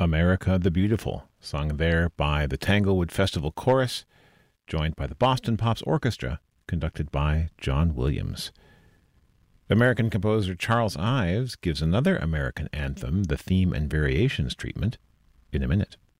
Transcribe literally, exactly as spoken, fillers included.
America the Beautiful, sung there by the Tanglewood Festival Chorus, joined by the Boston Pops Orchestra, conducted by John Williams. American composer Charles Ives gives another American anthem the theme and variations treatment in a minute.